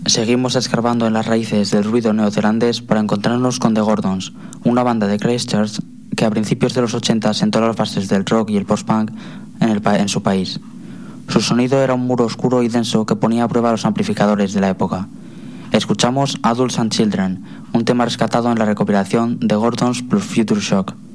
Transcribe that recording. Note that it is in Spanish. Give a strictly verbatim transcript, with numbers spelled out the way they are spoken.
Seguimos escarbando en las raíces del ruido neozelandés para encontrarnos con The Gordons, una banda de Christchurch que a principios de los ochenta sentó las bases del rock y el post-punk en, el pa- en su país. Su sonido era un muro oscuro y denso que ponía a prueba los amplificadores de la época. Escuchamos Adults and Children, un tema rescatado en la recopilación The Gordons plus Future Shock.